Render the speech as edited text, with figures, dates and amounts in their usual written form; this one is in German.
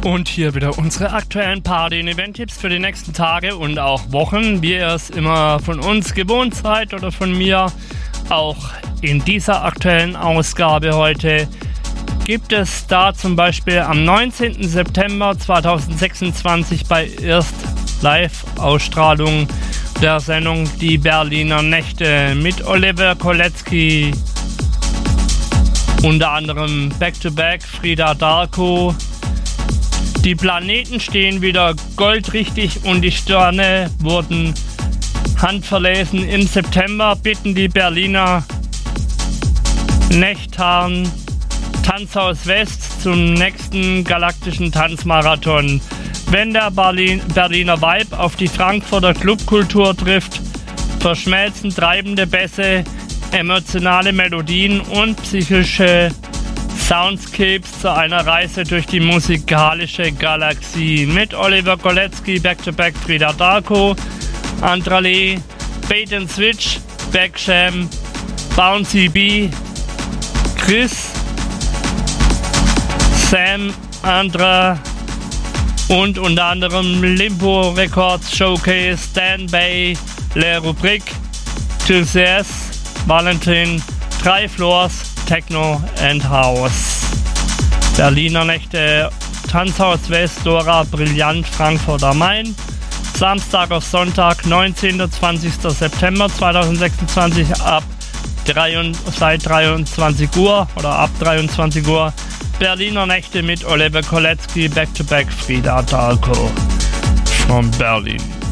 Und hier wieder unsere aktuellen Party- und Event-Tipps für die nächsten Tage und auch Wochen, wie ihr es immer von uns gewohnt seid oder von mir. Auch in dieser aktuellen Ausgabe heute gibt es da zum Beispiel am 19. September 2026 bei Erst Live-Ausstrahlung der Sendung Die Berliner Nächte mit Oliver Kolecki, unter anderem Back-to-Back Frida Darko. Die Planeten stehen wieder goldrichtig und die Sterne wurden handverlesen. Im September bitten die Berliner Nächtern Tanzhaus West zum nächsten galaktischen Tanzmarathon. Wenn der Berliner Vibe auf die Frankfurter Clubkultur trifft, verschmelzen treibende Bässe, emotionale Melodien und psychische Soundscapes zu einer Reise durch die musikalische Galaxie. Mit Oliver Kolecki, Back-to-Back Frida Darko, Andrale, Bait & Switch, Backsham, Bouncy B, Chris, Sam, Andra und unter anderem Limbo Records Showcase, Dan Bay, Le Rubrique, Tulsias, Valentin, 3 Floors, Techno and House. Berliner Nächte, Tanzhaus West, Dora, Brillant, Frankfurt am Main. Samstag auf Sonntag, 19. und 20. September 2026 seit 23 Uhr oder ab 23 Uhr. Berliner Nächte mit Oliver Kolecki, Back-to-Back Frida Darko von Berlin.